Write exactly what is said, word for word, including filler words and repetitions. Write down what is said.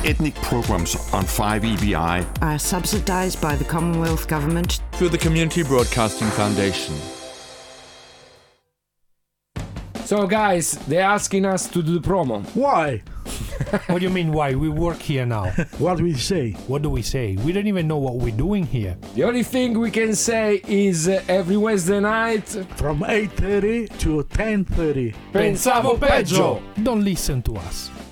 ethnic programs on five E B I are subsidized by the Commonwealth Government through the Community Broadcasting Foundation. So guys, they're asking us to do the promo. Why? What do you mean why? We work here now. What do we say? What do we say? We don't even know what we're doing here. The only thing we can say is uh, every Wednesday night from eight thirty to ten thirty. Pensavo peggio! Don't listen to us.